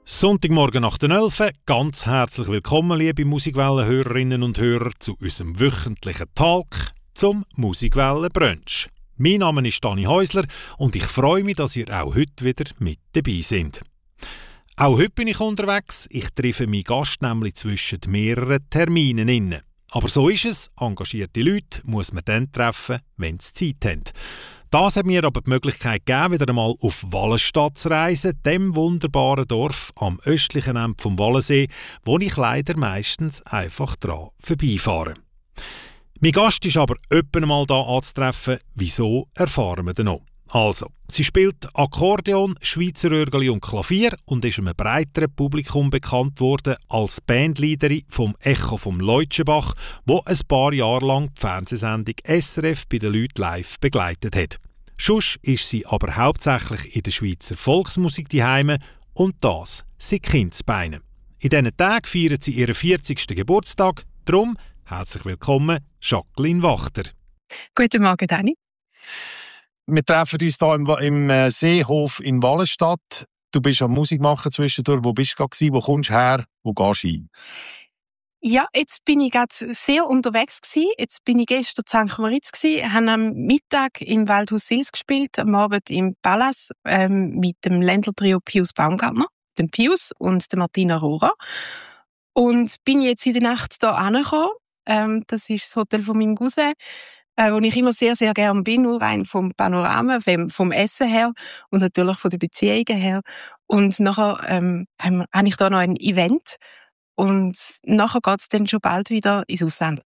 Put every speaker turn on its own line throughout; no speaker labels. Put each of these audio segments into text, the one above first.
Sonntagmorgen nach den 11 Uhr. Ganz herzlich willkommen, liebe Musikwellen-Hörerinnen und Hörer, zu unserem wöchentlichen Talk zum Musikwellen-Brunch. Mein Name ist Dani Häusler und ich freue mich, dass ihr auch heute wieder mit dabei seid. Auch heute bin ich unterwegs. Ich treffe meinen Gast nämlich zwischen mehreren Terminen inne. Aber so ist es. Engagierte Leute muss man dann treffen, wenn sie Zeit haben. Das hat mir aber die Möglichkeit gegeben, wieder einmal auf Wallenstadt zu reisen, dem wunderbaren Dorf am östlichen Ende vom Wallensee, wo ich leider meistens einfach dran vorbeifahre. Mein Gast ist aber öppen mal da anzutreffen. Wieso, erfahren wir dann noch. Also, sie spielt Akkordeon, Schweizer Örgeli und Klavier und ist einem breiteren Publikum bekannt worden als Bandleaderin vom Echo vom Leutschenbach, wo ein paar Jahre lang die Fernsehsendung SRF bei den Leuten live begleitet hat. Sonst ist sie aber hauptsächlich in der Schweizer Volksmusik daheim und das seit Kindesbeinen. In diesen Tagen feiert sie ihren 40. Geburtstag. Darum herzlich willkommen, Jacqueline Wachter.
Guten Morgen, Dani.
Wir treffen uns hier im Seehof in Wallenstadt. Du bist am Musik machen zwischendurch. Wo bist du gerade? Wo kommst du her? Wo gehst du hin?
Ja, jetzt bin ich gerade sehr unterwegs gewesen. Jetzt bin ich gestern in St. Moritz gewesen, habe am Mittag im Waldhaus Sils gespielt, am Abend im Palace mit dem Ländler-Trio Pius Baumgartner, dem Pius und der Martina Rohrer. Und bin jetzt in der Nacht hier angekommen. Das ist das Hotel von meinem Cousin, wo ich immer sehr, sehr gerne bin, nur rein vom Panorama, vom Essen her und natürlich von den Beziehungen her. Und nachher habe ich da noch ein Event und nachher geht es dann schon bald wieder ins Ausland.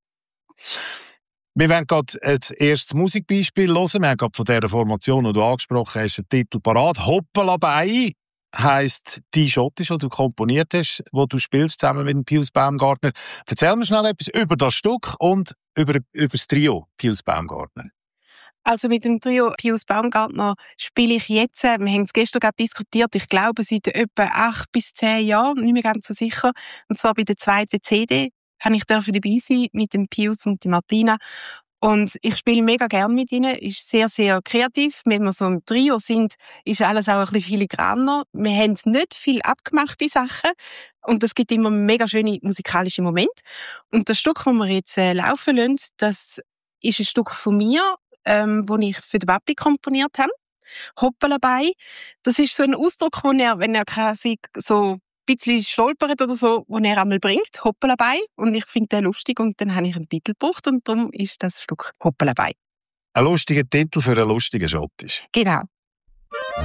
Wir werden gerade das erste Musikbeispiel hören. Wir haben gerade von dieser Formation, die du angesprochen hast, den Titel parat. «Hoppala bei» heisst «Die Schottisch», die du komponiert hast, wo du spielst zusammen mit dem Pius Baumgartner. Erzähl mir schnell etwas über das Stück und über das Trio Pius Baumgartner.
Also mit dem Trio Pius Baumgartner spiele ich jetzt, wir haben es gestern gerade diskutiert, ich glaube seit etwa 8 bis 10 Jahren, nicht mehr ganz so sicher. Und zwar bei der zweiten CD habe ich dabei sein mit dem Pius und der Martina. Und ich spiele mega gern mit ihnen, ist sehr, sehr kreativ. Wenn wir so ein Trio sind, ist alles auch ein bisschen filigraner. Wir haben nicht viel abgemachte Sachen und es gibt immer mega schöne musikalische Momente. Und das Stück, das wir jetzt laufen lassen, das ist ein Stück von mir, das ich für den Papi komponiert habe. «Hoppala bei». Das ist so ein Ausdruck, wenn er quasi so ein bisschen stolpert oder so, den er einmal bringt, «Hoppala bei». Und ich finde den lustig und dann habe ich einen Titel gebraucht und darum ist das Stück «Hoppala bei».
Ein lustiger Titel für einen lustigen Schottisch.
Genau.